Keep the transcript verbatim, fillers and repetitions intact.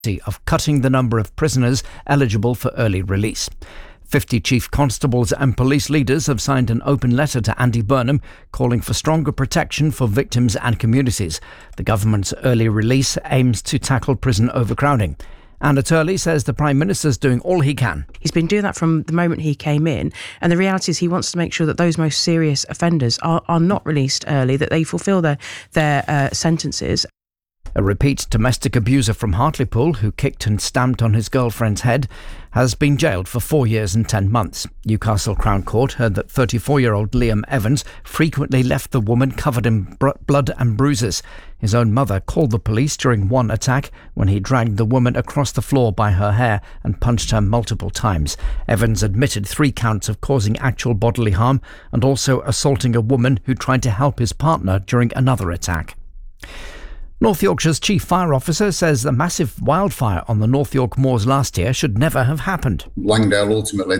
of cutting the number of prisoners eligible for early release. fifty chief constables and police leaders have signed an open letter to Andy Burnham calling for stronger protection for victims and communities. The government's early release aims to tackle prison overcrowding. Anna Turley says the Prime Minister's doing all he can. He's been doing that from the moment he came in, and the reality is he wants to make sure that those most serious offenders are, are not released early, that they fulfil their, their uh, sentences. A repeat domestic abuser from Hartlepool, who kicked and stamped on his girlfriend's head, has been jailed for four years and ten months. Newcastle Crown Court heard that thirty-four-year-old Liam Evans frequently left the woman covered in br- blood and bruises. His own mother called the police during one attack when he dragged the woman across the floor by her hair and punched her multiple times. Evans admitted three counts of causing actual bodily harm and also assaulting a woman who tried to help his partner during another attack. North Yorkshire's chief fire officer says the massive wildfire on the North York moors last year should never have happened. Langdale ultimately